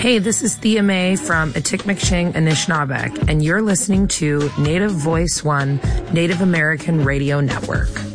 Hey, this is Thea Mae from Atikameksheng, Anishinaabeg, and you're listening to Native Voice One, Native American Radio Network.